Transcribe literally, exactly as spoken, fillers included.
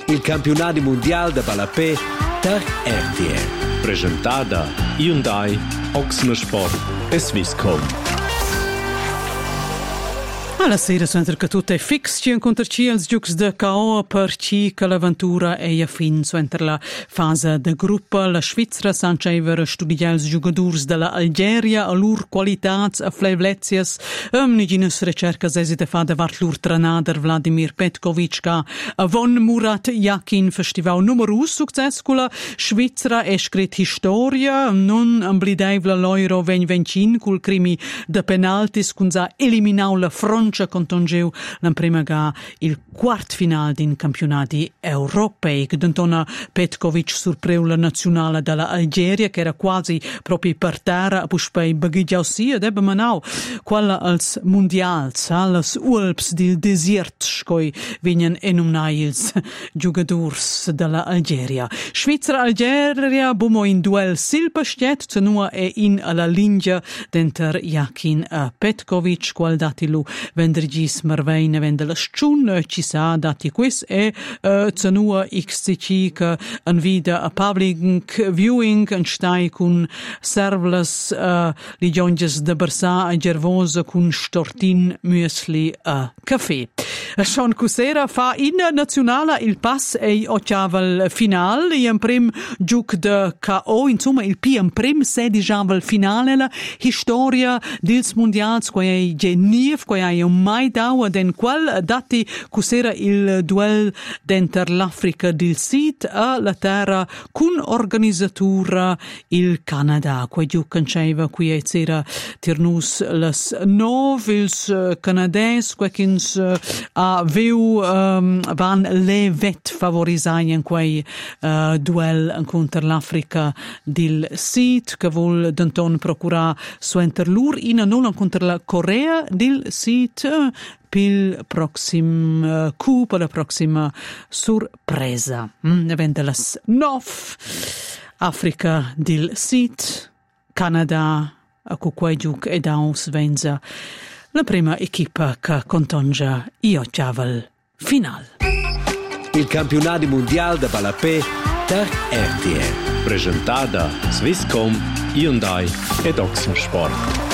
Il campionato mondiale de Balapé per R T L. Presentada Hyundai, Oxner Sport e Swisscom. Alla sera suenter che tutto è fix, ci incontrarci als giucs de K O per ci che l'avventura è a fin suenter la fase de gruppa. La Svizzera s'ancever studiare els giugadurs della Algeria a lur qualitats a fleivlezias. Um, nigines ricercas esite fa davart lur trenader Vladimir Petkovic ca avon Murat Yakin festival numerus success con la Svizzera è scrit historia, non amblideivla l'Euro ventiventin col crimi de penaltis cun sa eliminau la Francia contongeu la prima ga il quart final din campionati europei che d'antona Petkovic surpreu la nazionale della Algeria che era quasi proprio per terra a puspei baghigiau si ed ebbe manau quella als mondials als Alps del desert scoi vignan enumnai ils giugadors della Algeria. Svizzera-Algeria bumo in duel silpastet cenua e in alla linea denter Yakin a Petkovic qual datilu vendrigis marveina vende la scciun ci sa dati quis e uh, cenua xtc che an vida a public viewing an stai cun servlas uh, li gionges de Bersà a Gervosa cun stortin müesli a caffè. Sean Cusera fa in nazionale il pass e ottaval final in prim giuc de K O insomma il P in prim sedijaval finale la historia dils mondials quai genief quai un mai daua den qual dati Cusera il duel denter l'Africa del Sud a la terra cun organizzatura il Canada quai giuc canceva qui e c'era tirnus las nov ils canadens quaquins a viu um, van le vet favorisai in quei uh, duel contro l'Africa del Sud che vol denton procura suenter lur in non contro la Corea del Sud uh, pil proxim uh, coup per la proxima sorpresa. Mm, event las nov Africa del Sud, Canada a quei giuc ed aus venza la prima equipa che contongia io chiaval final. Il campionato mondiale de Balapé per R T L. Presentada Swisscom, Hyundai ed Oxner Sport.